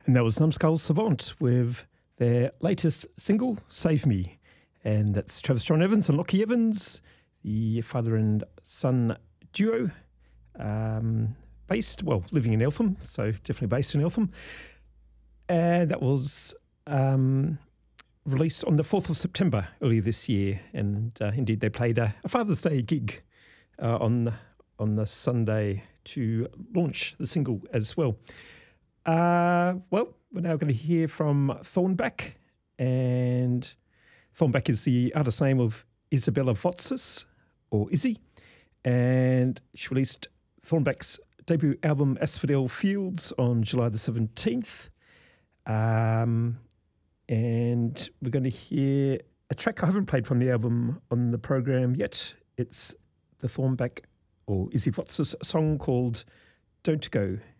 And that was Numbskull Savant with their latest single, Save Me. And that's Travis John Evans and Lockie Evans, the father and son duo, living in Eltham, so definitely based in Eltham. And that was released on the 4th of September earlier this year. And indeed, they played a Father's Day gig on the Sunday to launch the single as well. We're now going to hear from Thornback, and Thornback is the artist name of Isabella Votsis, or Izzy, and she released Thornback's debut album Asphodel Fields on July the 17th, and we're going to hear a track I haven't played from the album on the program yet. It's the Thornback, or Izzy Votsis, song called Don't Go.